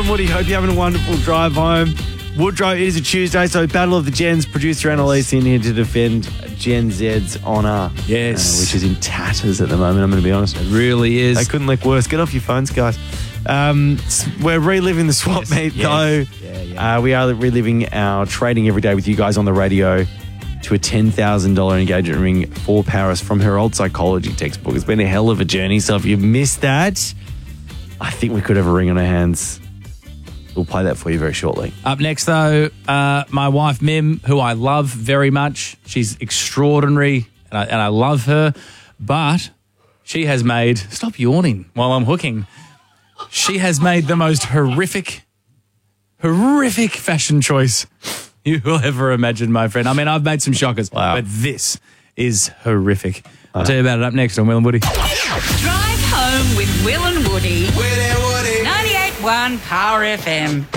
and Woody. Hope you're having a wonderful drive home. Woodrow, it is a Tuesday, so Battle of the Gens. Producer Annalise in here to defend Gen Z's honour. Yes. Which is in tatters at the moment, I'm going to be honest. It really is. They couldn't look worse. Get off your phones, guys. We're reliving the swap meet, though. Yeah. We are reliving our trading every day with you guys on the radio to a $10,000 engagement ring for Paris from her old psychology textbook. It's been a hell of a journey, so if you missed that, I think we could have a ring on our hands. We'll play that for you very shortly. Up next, though, my wife, Mim, who I love very much. She's extraordinary, and I love her. But she has made... Stop yawning while I'm hooking. She has made the most horrific fashion choice you will ever imagine, my friend. I mean, I've made some shockers, but this is horrific. I'll tell you about it up next on Will and Woody. Drive home with Will and Woody. 98.1 Power FM.